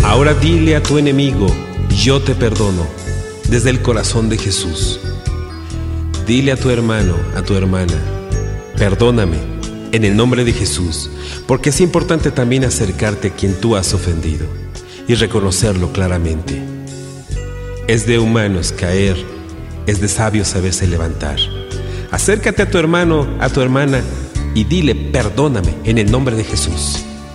Ahora dile a tu enemigo, yo te perdono, desde el corazón de Jesús. Dile a tu hermano, a tu hermana, perdóname, en el nombre de Jesús, porque es importante también acercarte a quien tú has ofendido y reconocerlo claramente. Es de humanos caer, es de sabios saberse levantar. Acércate a tu hermano, a tu hermana, y dile, perdóname, en el nombre de Jesús.